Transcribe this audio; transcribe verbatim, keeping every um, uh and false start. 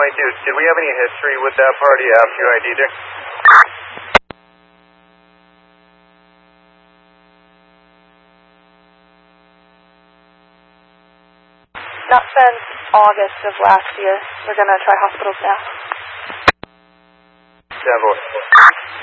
twenty-two, did we have any history with that party after you I D'd her? Not since August of last year. We're going to try hospitals now. ten four.